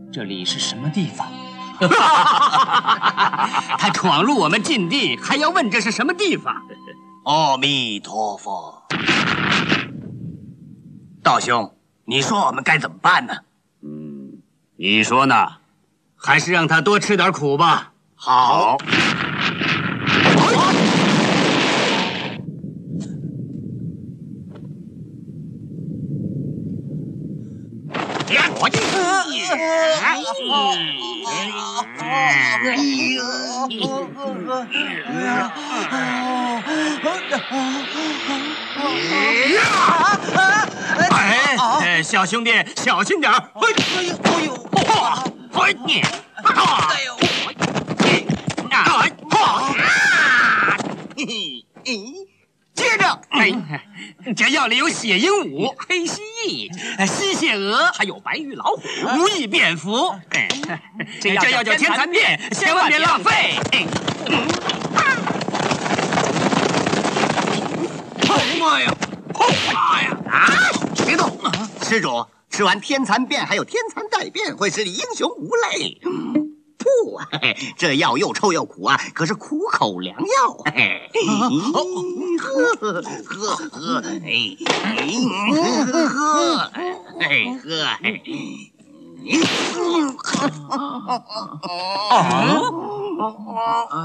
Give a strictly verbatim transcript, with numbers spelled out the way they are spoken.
这里是什么地方？ 他闯入我们禁地，还要问这是什么地方？ 阿弥陀佛，道兄，你说我们该怎么办呢？ 嗯，你说呢？还是让他多吃点苦吧。 好。我这。 哎哎，小兄弟，小心点儿！哎呦哎呦！哎你！哎呦！啊！嘿嘿！接着，哎，这药里有血鹦鹉、黑蜥蜴、吸血鹅，还有白玉老虎、无翼蝙蝠。哎，这药叫天蚕片，千万别浪费。哎， 妈呀！妈呀！啊！别动！施主，吃完天蚕变还有天蚕带变，会使你英雄无泪。不，这药又臭又苦啊，可是苦口良药。嘿，喝喝喝，哎，喝喝，哎喝，哎，啊。